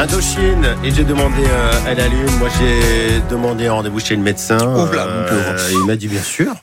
Indochine, et j'ai demandé à la Lune, moi j'ai demandé un rendez-vous chez le médecin. Il m'a dit bien sûr,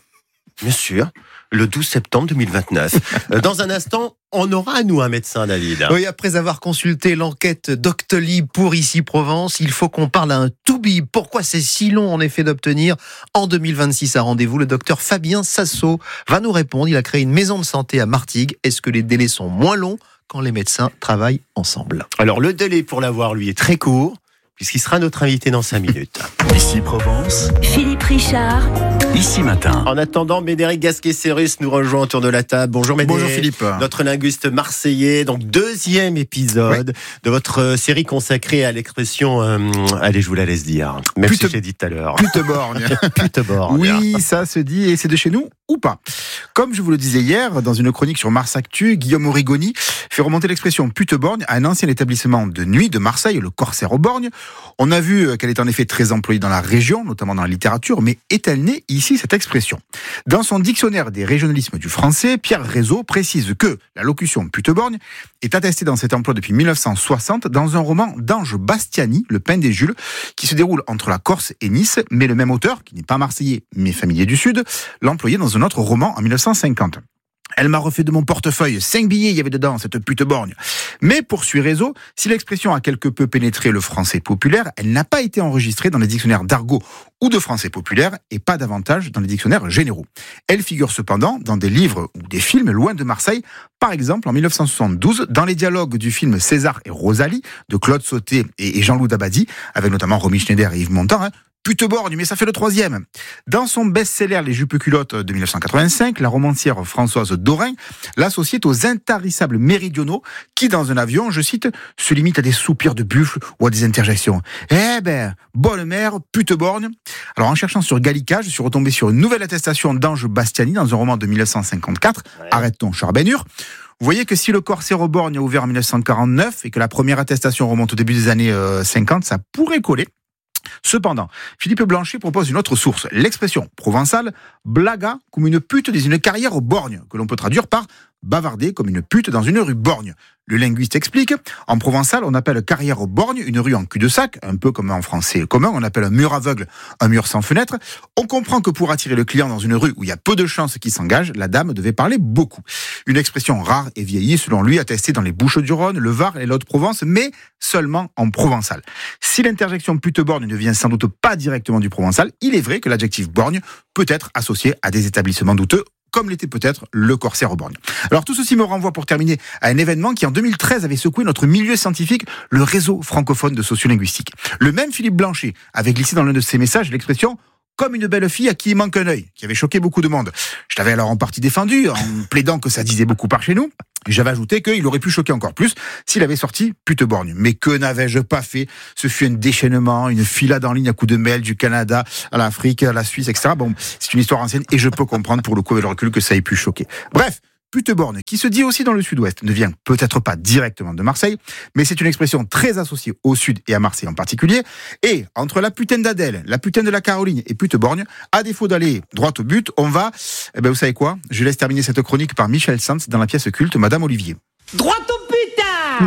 le 12 septembre 2029. Dans un instant, on aura à nous un médecin, David. Oui, après avoir consulté l'enquête Doctolib pour Ici Provence, il faut qu'on parle à un Toubib. Pourquoi c'est si long en effet d'obtenir en 2026 un rendez-vous? Le docteur Fabien Sasso va nous répondre. Il a créé une maison de santé à Martigues. Est-ce que les délais sont moins longs quand les médecins travaillent ensemble? Alors le délai pour l'avoir, lui, est très court, puisqu'il sera notre invité dans 5 minutes. Ici Provence, Philippe Richard. Ici Matin. En attendant, Médéric Gasquet-Cérus nous rejoint autour de la table. Bonjour Médéric. Bonjour Philippe. Notre linguiste marseillais, donc 2e épisode de votre série consacrée à l'expression, allez, je vous la laisse dire, même si j'ai dit tout à l'heure. Pute-borgne. Pute-borgne. Oui, ça se dit, et c'est de chez nous ou pas. Comme je vous le disais hier, dans une chronique sur Mars Actu, Guillaume Origoni fait remonter l'expression pute-borgne à un ancien établissement de nuit de Marseille, le Corsaire aux Borgnes. On a vu qu'elle est en effet très employée dans la région, notamment dans la littérature, mais est-elle née ici, cette expression? Dans son dictionnaire des régionalismes du français, Pierre Rézeau précise que la locution pute-borgne est attestée dans cet emploi depuis 1960 dans un roman d'Ange Bastiani, Le Pain des Jules, qui se déroule entre la Corse et Nice, mais le même auteur, qui n'est pas marseillais mais familier du Sud, l'employait dans un autre roman en 1950. Elle m'a refait de mon portefeuille 5 billets, il y avait dedans, cette pute-borgne. Mais, poursuit Réseau, si l'expression a quelque peu pénétré le français populaire, elle n'a pas été enregistrée dans les dictionnaires d'argot ou de français populaire, et pas davantage dans les dictionnaires généraux. Elle figure cependant dans des livres ou des films loin de Marseille, par exemple en 1972, dans les dialogues du film César et Rosalie, de Claude Sauté et Jean-Loup Dabadi, avec notamment Romy Schneider et Yves Montand, pute-borgne, mais ça fait le 3e. Dans son best-seller Les Jupes culottes de 1985, la romancière Françoise Dorin l'associait aux intarissables méridionaux qui, dans un avion, je cite, se limitent à des soupirs de buffle ou à des interjections. Eh ben, bonne mère, pute-borgne. Alors, en cherchant sur Gallica, je suis retombé sur une nouvelle attestation d'Ange Bastiani dans un roman de 1954, Arrête-t-on Charbénure. Vous voyez que si le Corsaire aux Borgnes a ouvert en 1949 et que la première attestation remonte au début des années 50, ça pourrait coller. Cependant, Philippe Blanchet propose une autre source. L'expression provençale « blaga » comme une pute dans une carrière aux borgnes, que l'on peut traduire par « bavarder comme une pute dans une rue borgne ». Le linguiste explique, en provençal, on appelle carrière aux borgnes une rue en cul-de-sac, un peu comme en français commun, on appelle un mur aveugle un mur sans fenêtre. On comprend que pour attirer le client dans une rue où il y a peu de chances qu'il s'engage, la dame devait parler beaucoup. Une expression rare et vieillie, selon lui, attestée dans les Bouches-du-Rhône, le Var et l'Haute-Provence, mais seulement en provençal. Si l'interjection pute-borgne ne vient sans doute pas directement du provençal, il est vrai que l'adjectif borgne peut être associé à des établissements douteux, comme l'était peut-être le Corsaire aux Borgnes. Alors tout ceci me renvoie pour terminer à un événement qui en 2013 avait secoué notre milieu scientifique, le réseau francophone de sociolinguistique. Le même Philippe Blanchet avait glissé dans l'un de ses messages l'expression « comme une belle fille à qui il manque un œil », qui avait choqué beaucoup de monde. Je l'avais alors en partie défendu, en plaidant que ça disait beaucoup par chez nous. J'avais ajouté qu'il aurait pu choquer encore plus s'il avait sorti pute-borgne. Mais que n'avais-je pas fait? Ce fut un déchaînement, une filade en ligne à coups de mail du Canada à l'Afrique, à la Suisse, etc. Bon, c'est une histoire ancienne et je peux comprendre pour le coup avec le recul que ça ait pu choquer. Bref, pute-borgne, qui se dit aussi dans le sud-ouest, ne vient peut-être pas directement de Marseille, mais c'est une expression très associée au sud et à Marseille en particulier. Et entre la putain d'Adèle, la putain de la Caroline et pute-borgne, à défaut d'aller droit au but, on va, vous savez quoi? Je laisse terminer cette chronique par Michel Sanz dans la pièce culte Madame Olivier. Droit au putain!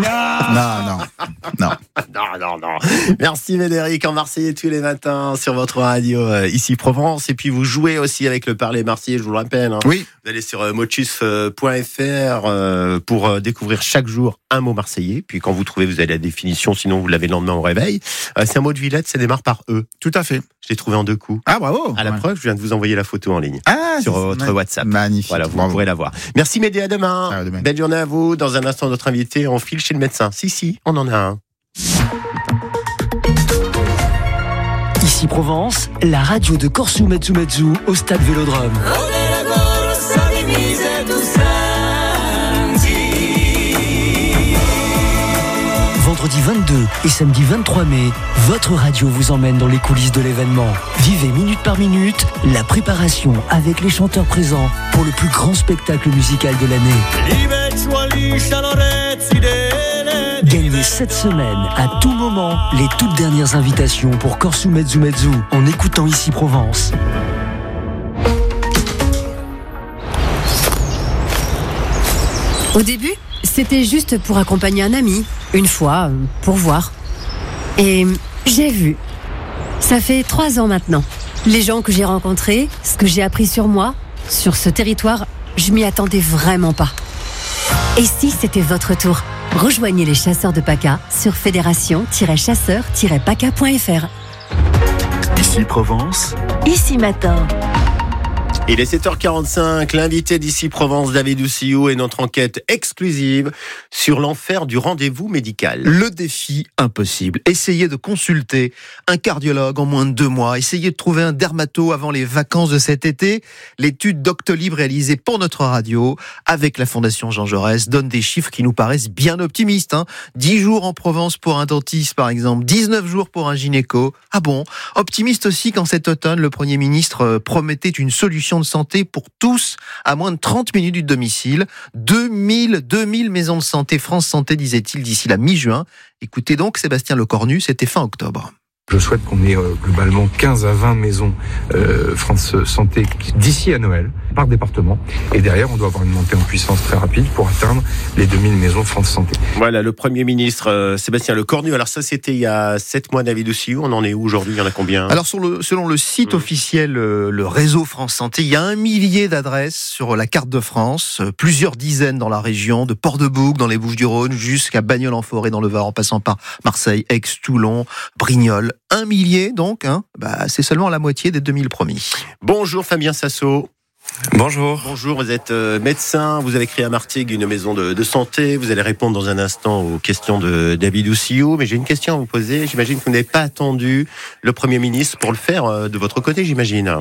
Non. Non. Merci Médéric, en Marseillais tous les matins sur votre radio Ici Provence. Et puis vous jouez aussi avec le parler marseillais, je vous le rappelle. Oui. Vous allez sur motus.fr pour découvrir chaque jour un mot marseillais. Puis quand vous trouvez, vous avez la définition, sinon vous l'avez le lendemain au réveil. C'est un mot de Villette, ça démarre par E. Tout à fait. Je l'ai trouvé en 2 coups. Ah bravo. À la preuve, je viens de vous envoyer la photo en ligne sur votre WhatsApp. Magnifique. Voilà, vous pourrez la voir. Merci Médé, à demain. À demain. Belle journée à vous. Dans un instant, notre invité, on file chez le médecin. Si, on en a un. Ici Provence, la radio de Corsu Mezzu au stade Vélodrome. Vendredi 22 et samedi 23 mai, votre radio vous emmène dans les coulisses de l'événement. Vivez minute par minute la préparation avec les chanteurs présents pour le plus grand spectacle musical de l'année. Gagnez cette semaine, à tout moment, les toutes dernières invitations pour Corsu Mezzu en écoutant Ici Provence. Au début, c'était juste pour accompagner un ami, une fois, pour voir. Et j'ai vu. Ça fait 3 ans maintenant. Les gens que j'ai rencontrés, ce que j'ai appris sur moi, sur ce territoire, je m'y attendais vraiment pas. Et si c'était votre tour ? Rejoignez les chasseurs de PACA sur fédération-chasseurs-paca.fr. Ici Provence, Ici Matin. Il est 7h45, l'invité d'ici Provence, David Houssiou, et notre enquête exclusive sur l'enfer du rendez-vous médical. Le défi impossible. Essayez de consulter un cardiologue en moins de 2 mois. Essayez de trouver un dermato avant les vacances de cet été. L'étude Doctolib réalisée pour notre radio avec la Fondation Jean Jaurès donne des chiffres qui nous paraissent bien optimistes. 10 jours en Provence pour un dentiste, par exemple. 19 jours pour un gynéco. Ah bon ? Optimiste aussi quand cet automne, le Premier ministre promettait une solution de santé pour tous à moins de 30 minutes du domicile. 2000 maisons de santé France Santé, disait-il, d'ici la mi-juin. Écoutez donc Sébastien Lecornu, c'était fin octobre. Je souhaite qu'on ait globalement 15 à 20 maisons France Santé d'ici à Noël, par département. Et derrière, on doit avoir une montée en puissance très rapide pour atteindre les 2000 maisons France Santé. Voilà, le Premier ministre Sébastien Lecornu. Alors ça, c'était il y a 7 mois, David Houssiou. On en est où aujourd'hui ? Il y en a combien ? Alors selon le site officiel, le réseau France Santé, il y a 1 millier d'adresses sur la carte de France, plusieurs dizaines dans la région, de Port-de-Bouc dans les Bouches-du-Rhône jusqu'à Bagnols-en-Forêt dans le Var, en passant par Marseille, Aix, Toulon, Brignoles. 1 millier donc, c'est seulement la moitié des 2000 promis. Bonjour Fabien Sasso. Bonjour. Bonjour, vous êtes médecin, vous avez créé à Martigues une maison de santé, vous allez répondre dans un instant aux questions de David Houssiou, mais j'ai une question à vous poser. J'imagine que vous n'avez pas attendu le Premier ministre pour le faire de votre côté, j'imagine.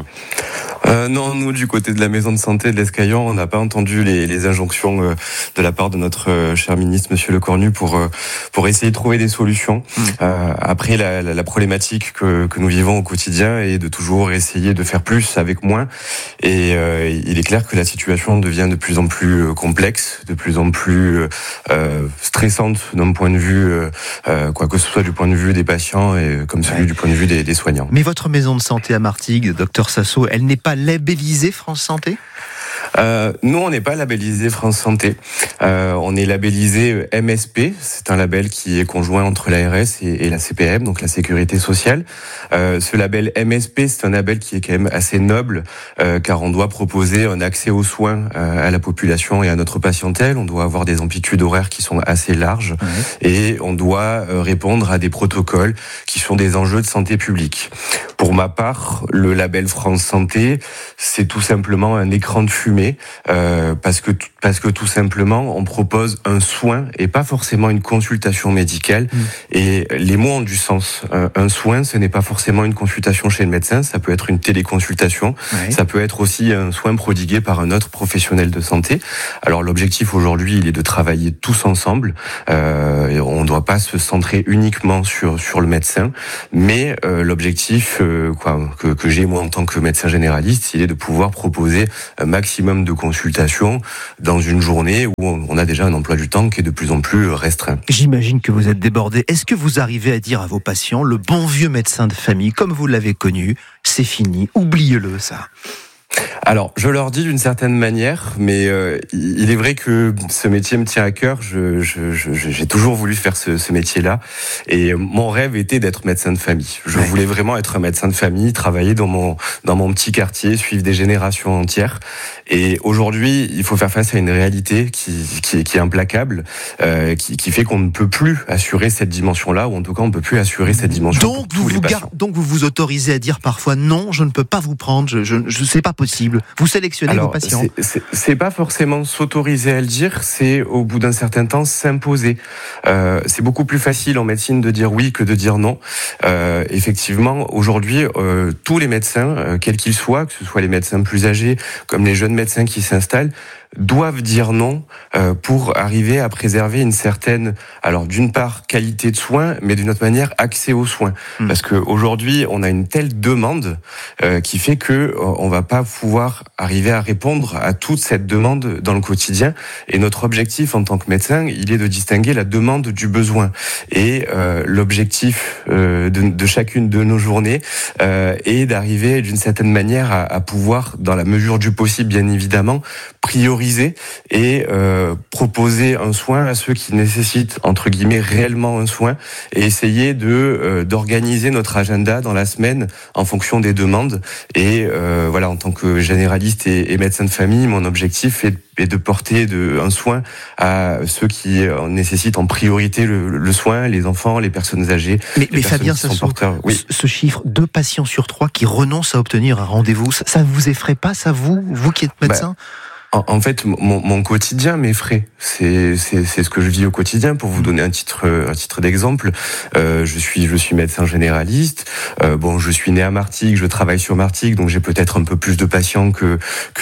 Non, nous, du côté de la maison de santé de l'Escaillon, on n'a pas entendu les injonctions de la part de notre cher ministre, Monsieur Lecornu, pour essayer de trouver des solutions. Après, la problématique que nous vivons au quotidien est de toujours essayer de faire plus avec moins. Et il est clair que la situation devient de plus en plus complexe, de plus en plus stressante d'un point de vue, quoi que ce soit du point de vue des patients et comme celui du point de vue des soignants. Mais votre maison de santé à Martigues, docteur Sasso, elle n'est pas labellisée France Santé ? Nous, on n'est pas labellisé France Santé. On est labellisé MSP. C'est un label qui est conjoint entre l'ARS et la CPM, donc la Sécurité Sociale. Ce label MSP, c'est un label qui est quand même assez noble, car on doit proposer un accès aux soins à la population et à notre patientèle. On doit avoir des amplitudes horaires qui sont assez larges et on doit répondre à des protocoles qui sont des enjeux de santé publique. Pour ma part, le label France Santé, c'est tout simplement un écran de fumée, parce que tout simplement, on propose un soin et pas forcément une consultation médicale. Et les mots ont du sens. Un soin, ce n'est pas forcément une consultation chez le médecin, ça peut être une téléconsultation, ça peut être aussi un soin prodigué par un autre professionnel de santé. Alors l'objectif aujourd'hui, il est de travailler tous ensemble. On ne doit pas se centrer uniquement sur le médecin, mais l'objectif que j'ai moi en tant que médecin généraliste, il est de pouvoir proposer un maximum de consultations dans une journée où on a déjà un emploi du temps qui est de plus en plus restreint. J'imagine que vous êtes débordé. Est-ce que vous arrivez à dire à vos patients, le bon vieux médecin de famille, comme vous l'avez connu, c'est fini, oubliez-le ça ? Alors, je leur dis d'une certaine manière, mais il est vrai que ce métier me tient à cœur. J'ai toujours voulu faire ce métier-là, et mon rêve était d'être médecin de famille. Je voulais vraiment être un médecin de famille, travailler dans mon petit quartier, suivre des générations entières. Et aujourd'hui, il faut faire face à une réalité qui est implacable, qui fait qu'on ne peut plus assurer cette dimension-là, ou en tout cas, on ne peut plus assurer cette dimension pour tous les patients. Donc vous vous autorisez à dire parfois non, je ne peux pas vous prendre, je sais pas possible. Vous sélectionnez vos patients. C'est pas forcément s'autoriser à le dire, c'est au bout d'un certain temps s'imposer. C'est beaucoup plus facile en médecine de dire oui que de dire non. Effectivement, aujourd'hui, tous les médecins, quels qu'ils soient, que ce soit les médecins plus âgés comme les jeunes médecins qui s'installent, doivent dire non pour arriver à préserver une certaine, alors d'une part qualité de soins, mais d'une autre manière accès aux soins. Parce que aujourd'hui, on a une telle demande qui fait que on va pas pouvoir arriver à répondre à toute cette demande dans le quotidien. Et notre objectif en tant que médecin, il est de distinguer la demande du besoin. Et l'objectif de chacune de nos journées est d'arriver d'une certaine manière à pouvoir, dans la mesure du possible, bien évidemment, prioriser prioriser et proposer un soin à ceux qui nécessitent entre guillemets réellement un soin et essayer d'organiser notre agenda dans la semaine en fonction des demandes. Et voilà, en tant que généraliste et médecin de famille, mon objectif est de porter un soin à ceux qui nécessitent en priorité le soin, les enfants, les personnes âgées. Mais Fabien Sasso, oui. Ce chiffre, 2 patients sur 3 qui renoncent à obtenir un rendez-vous, ça vous effraie pas, ça vous qui êtes médecin? En fait, mon quotidien m'effraie. C'est ce que je vis au quotidien. Pour vous donner un titre d'exemple, je suis médecin généraliste. Je suis né à Martigues, je travaille sur Martigues, donc j'ai peut-être un peu plus de patients que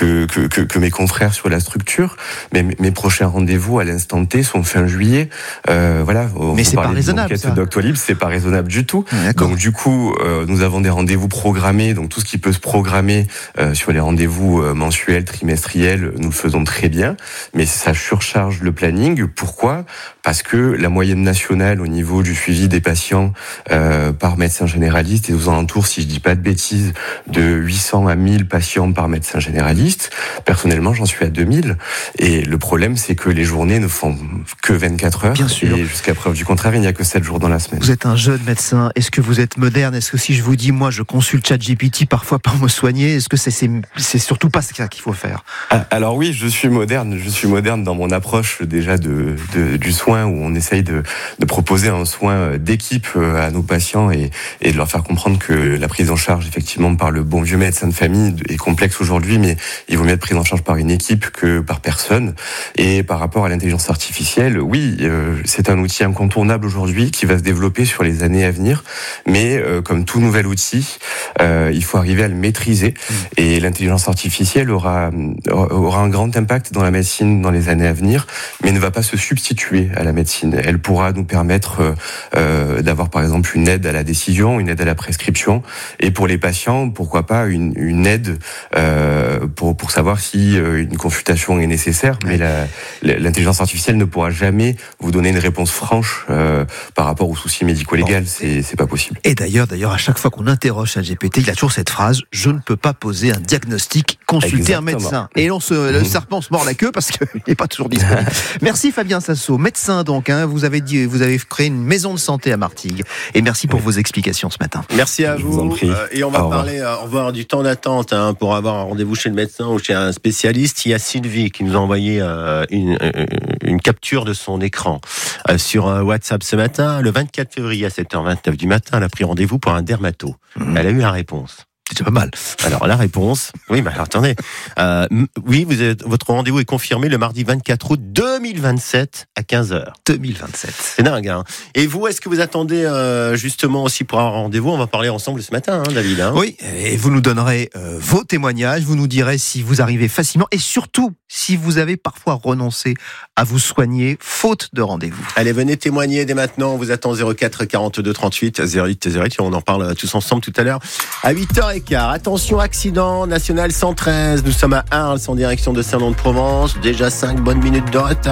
mes confrères sur la structure. Mais mes prochains rendez-vous à l'instant T sont fin juillet. Voilà. Mais c'est pas raisonnable. Ça. Doctolib, c'est pas raisonnable du tout. D'accord. Donc du coup, nous avons des rendez-vous programmés. Donc tout ce qui peut se programmer sur les rendez-vous mensuels, trimestriels. Nous le faisons très bien, mais ça surcharge le planning. Pourquoi ? Parce que la moyenne nationale au niveau du suivi des patients par médecin généraliste est aux alentours, si je dis pas de bêtises, de 800 à 1000 patients par médecin généraliste. Personnellement, j'en suis à 2000. Et le problème, c'est que les journées ne font que 24 heures. Bien sûr. Et jusqu'à preuve du contraire, il n'y a que 7 jours dans la semaine. Vous êtes un jeune médecin. Est-ce que vous êtes moderne ? Est-ce que si je vous dis, moi, je consulte ChatGPT parfois pour me soigner, est-ce que c'est surtout pas ça qu'il faut faire ? Alors oui, je suis moderne dans mon approche déjà du soin, où on essaye de proposer un soin d'équipe à nos patients et de leur faire comprendre que la prise en charge effectivement par le bon vieux médecin de famille est complexe aujourd'hui, mais il vaut mieux être pris en charge par une équipe que par personne. Et par rapport à l'intelligence artificielle, oui, c'est un outil incontournable aujourd'hui qui va se développer sur les années à venir, mais comme tout nouvel outil, il faut arriver à le maîtriser. Et l'intelligence artificielle aura un grand impact dans la médecine dans les années à venir, mais ne va pas se substituer à la médecine. Elle pourra nous permettre d'avoir par exemple une aide à la décision, une aide à la prescription, et pour les patients, pourquoi pas une aide pour savoir si une consultation est nécessaire. Mais l'intelligence artificielle ne pourra jamais vous donner une réponse franche par rapport aux soucis médico-légaux. C'est pas possible. Et d'ailleurs, à chaque fois qu'on interroge ChatGPT, il a toujours cette phrase: je ne peux pas poser un diagnostic, consulter un médecin. Et le serpent se mord la queue parce qu'il n'est pas toujours disponible. Merci Fabien Sasso, médecin donc. Vous avez créé une maison de santé à Martigues. Et merci pour vos explications ce matin. Merci à vous. En prie. Et on va on va avoir du temps d'attente pour avoir un rendez-vous chez le médecin ou chez un spécialiste. Il y a Sylvie qui nous a envoyé une capture de son écran sur WhatsApp ce matin. Le 24 février à 7h29 du matin, elle a pris rendez-vous pour un dermato. Elle a eu la réponse. C'est pas mal. Alors, la réponse... Oui, mais alors, attendez. Oui, votre rendez-vous est confirmé le mardi 24 août 2027 à 15h. 2027. C'est dingue, hein. Et vous, est-ce que vous attendez justement aussi pour un rendez-vous ? On va parler ensemble ce matin, David. Oui, et vous nous donnerez vos témoignages, vous nous direz si vous arrivez facilement et surtout si vous avez parfois renoncé à vous soigner faute de rendez-vous. Allez, venez témoigner dès maintenant. On vous attend 04 42 38 08 08. On en parle tous ensemble tout à l'heure à 8h15. Attention, accident national 113. Nous sommes à Arles en direction de Saint-Lô-de-Provence. Déjà 5 bonnes minutes de retard.